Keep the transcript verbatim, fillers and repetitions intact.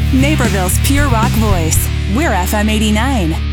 Naperville's Pure Rock voice. We're F M eighty-nine.